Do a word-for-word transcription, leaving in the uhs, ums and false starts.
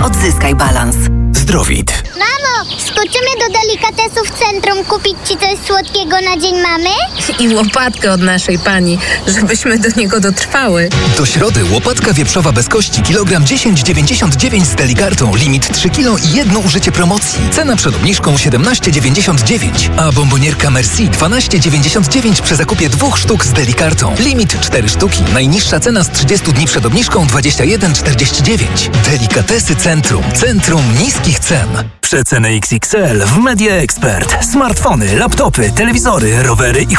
Odzyskaj balans. Zdrowit. Mamo, skoczymy do delikatesów centrum kupić ci coś słodkiego na dzień mamy? I łopatkę od naszej pani, żebyśmy do niego dotrwały. Do środy łopatka wieprzowa bez kości kilogram dziesięć dziewięćdziesiąt dziewięć z Delikartą. Limit trzy kilo i jedno użycie promocji. Cena przed obniżką siedemnaście dziewięćdziesiąt dziewięć. A bombonierka Merci dwanaście dziewięćdziesiąt dziewięć przy zakupie dwóch sztuk z Delikartą. Limit cztery sztuki. Najniższa cena z trzydziestu dni przed obniżką dwadzieścia jeden czterdzieści dziewięć. Delikatesy Centrum. Centrum niskich cen. Przeceny X X L w Media Expert. Smartfony, laptopy, telewizory, rowery i